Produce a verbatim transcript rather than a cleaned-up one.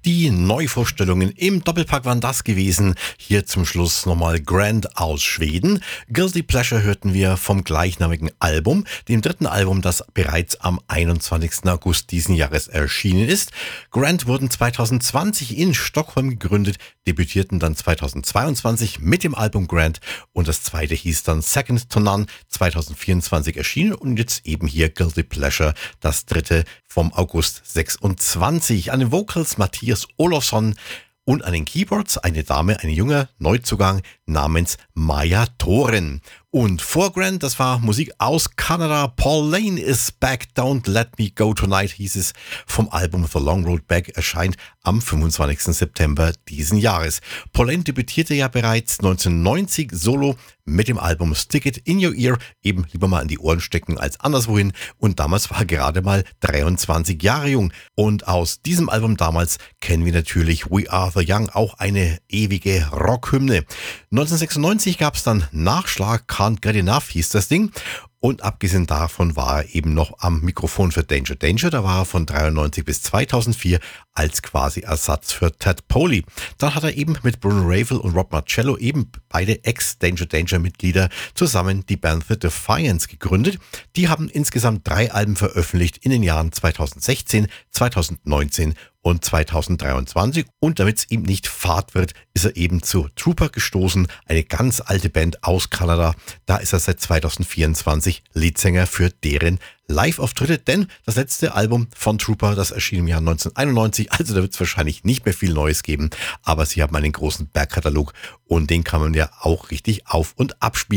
Die Neuvorstellungen im Doppelpack waren das gewesen. Hier zum Schluss nochmal Grant aus Schweden. Guilty Pleasure hörten wir vom gleichnamigen Album, dem dritten Album, das bereits am einundzwanzigsten August diesen Jahres erschienen ist. Grant wurden zweitausendzwanzig in Stockholm gegründet, debütierten dann zweitausendzweiundzwanzig mit dem Album Grant und das zweite hieß dann Second to None, zweitausendvierundzwanzig erschienen und jetzt eben hier Guilty Pleasure, das dritte vom August sechsundzwanzig. An den Vocals Mattias Olofsson und an den Keyboards eine Dame, ein junger Neuzugang namens Maja Thoren. Und vor Grant, das war Musik aus Kanada. Paul Lane is back, don't let me go tonight, hieß es vom Album The Long Road Back, erscheint am fünfundzwanzigsten September diesen Jahres. Paul Lane debütierte ja bereits neunzehnhundertneunzig solo mit dem Album Stick It In Your Ear, eben lieber mal in die Ohren stecken als anderswohin. Und damals war er gerade mal dreiundzwanzig Jahre jung. Und aus diesem Album damals kennen wir natürlich We Are The Young, auch eine ewige Rockhymne. neunzehnhundertsechsundneunzig gab es dann Nachschlag, Can't Get Enough hieß das Ding. Und abgesehen davon war er eben noch am Mikrofon für Danger Danger. Da war er von dreiundneunzig bis zweitausendvier als quasi Ersatz für Ted Poley. Dann hat er eben mit Bruno Ravel und Rob Marcello, eben beide Ex-Danger Danger-Mitglieder, zusammen die Band The Defiance gegründet. Die haben insgesamt drei Alben veröffentlicht in den Jahren zweitausendsechzehn, zweitausendneunzehn und zweitausenddreiundzwanzig. Und damit es ihm nicht fad wird, ist er eben zu Trooper gestoßen, eine ganz alte Band aus Kanada. Da ist er seit zweitausendvierundzwanzig Leadsänger für deren Live-Auftritte, denn das letzte Album von Trooper, das erschien im Jahr neunzehnhunderteinundneunzig, also da wird es wahrscheinlich nicht mehr viel Neues geben, aber sie haben einen großen Backkatalog und den kann man ja auch richtig auf- und abspielen.